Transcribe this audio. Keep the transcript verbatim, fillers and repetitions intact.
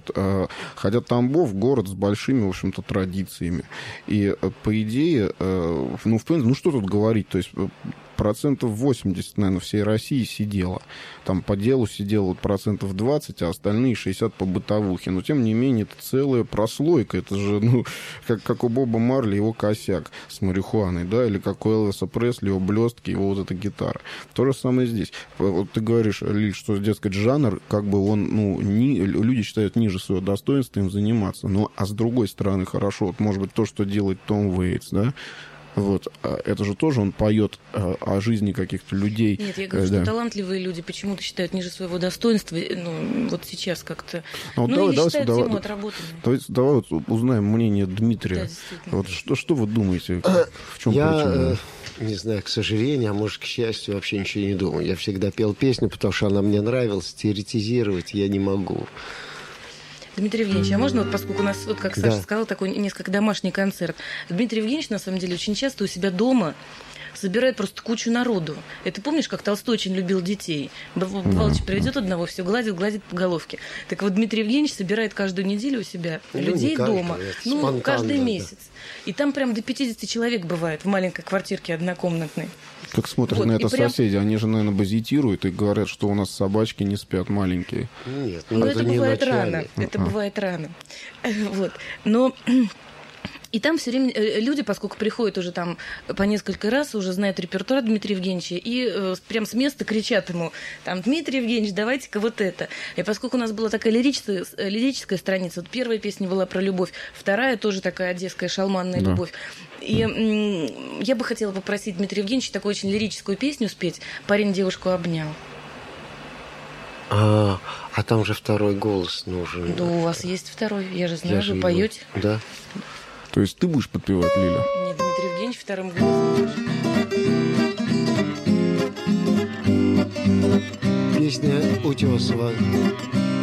Вот. Хотя Тамбов город с большими, в общем-то, традициями. И, по идее, ну, в принципе, ну, что тут говорить, то есть процентов восемьдесят, наверное, всей России сидело. Там по делу сидело вот процентов двадцать, а остальные шестьдесят по бытовухе. Но, тем не менее, это целая прослойка. Это же, ну, как, как у Боба Марли его косяк с марихуаной, да, или как у Элвиса Пресли его блестки, его вот эта гитара. То же самое здесь. Вот ты говоришь, Лиль, что, дескать, жанр, как бы он, ну, ни, люди считают ниже своего достоинства им заниматься. Ну, а с другой стороны, хорошо, вот, может быть, то, что делает Том Уэйтс, да, вот. Это же тоже он поет о жизни каких-то людей. Нет, я говорю, да. что талантливые люди почему-то считают ниже своего достоинства. Ну, вот сейчас как-то... Ну, ну давай, или давай, считают давай, тему отработанной. Давай, давай вот узнаем мнение Дмитрия. Да, вот что, что вы думаете? В чем я, причина? Не знаю, к сожалению, а может, к счастью, вообще ничего не думаю. Я всегда пел песню, потому что она мне нравилась. Теоретизировать я не могу. Дмитрий Евгеньевич, а можно, вот, поскольку у нас, вот, как Саша да. сказал, такой несколько домашний концерт. Дмитрий Евгеньевич, на самом деле, очень часто у себя дома собирает просто кучу народу. Это помнишь, как Толстой очень любил детей? Бывалыч приведет одного, все гладит, гладит по головке. Так вот, Дмитрий Евгеньевич собирает каждую неделю у себя ну, людей каждый, дома. Ну, каждый месяц. И там прям до пятьдесят человек бывает в маленькой квартирке однокомнатной. Как смотрят вот, на это прям... соседи, они же, наверное, базитируют и говорят, что у нас собачки не спят маленькие. Нет, ну, ну это, это бывает не рано. Это А-а. бывает рано. Вот. Но... И там все время люди, поскольку приходят уже там по несколько раз, уже знают репертуар Дмитрия Евгеньевича, и э, прям с места кричат ему, там, Дмитрий Евгеньевич, давайте-ка вот это. И поскольку у нас была такая лирическая, лирическая страница, вот первая песня была про любовь, вторая тоже такая одесская шалманная да. любовь. И м- я бы хотела попросить Дмитрия Евгеньевича такую очень лирическую песню спеть «Парень девушку обнял». А, а там же второй голос нужен. Да, у вас есть второй, я же знаю, я вы же поете. Его... Да. То есть ты будешь подпевать, Лиля? Нет, Дмитрий Евгеньевич вторым голосом. Песня Утесова.